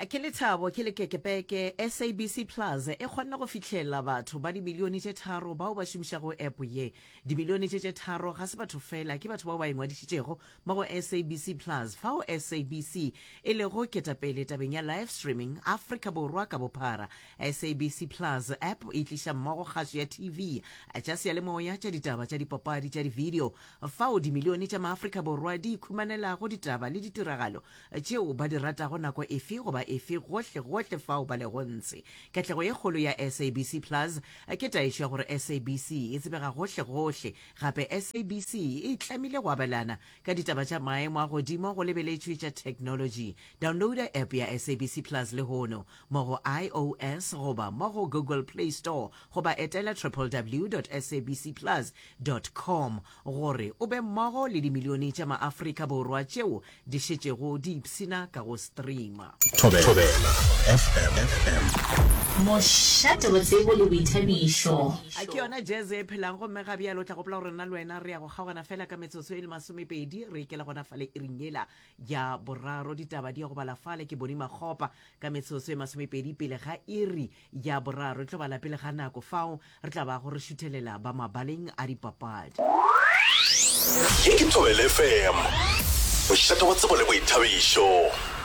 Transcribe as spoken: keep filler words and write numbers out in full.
a ke lethabo ke le kekepeke S A B C Plus e kgona go fitlhela batho ba di milione tse tharo bao ba šomišago app ye di milione tse tharo ga se batho fela ke batho bao ba ingwadišitšego mo go S A B C Plus fao S A B C e le go ketapele tabeng ya live streaming Africa borwa ka bophara. S A B C Plus app e tliša mmogo kgaso ya T V tša seyalemoya tša ditaba tša dipapadi tša di-video fao di milione tša maafrika borwa di ikhumanelago ditaba le ditiragalo tšeo ba di ratago nako efe goba efe gohle gohle fao ba le gontse. Katlego ye kgolo ya S A B C Plus ke taešwa gore S A B C e tsebega gohle gohle gape S A B C e tlamile go abelana ka ditaba tša maemo a godimo go lebeletšwe tša technology. Downloada app ya S A B C Plus le hono mo go iOS goba mo go Google Play Store goba etela w w w dot s a b c plus dot com gore o be mmogo le dimilione tša maafrika borwa tšeo di šetšego di ipsina ka go streama. Thobela F M mošate wa tsebo le boithabišo a ke yona jazz e phelang go mme gabe ya lotla gopola gore nna le wena re ya go kgaogana fela ka metsotso e le masomepedi re ikela gona fale e ringela ya boraro ditaba di ya go bala fale ke bone makgopa ka metsotso e masomepedi pele ga iri ya boraro e tlo bala pele ga nako fao re tla ba go re šuthelela ba mabaleng a dipapadi. ke Thobela F M mošate wa tsebo le boithabišo.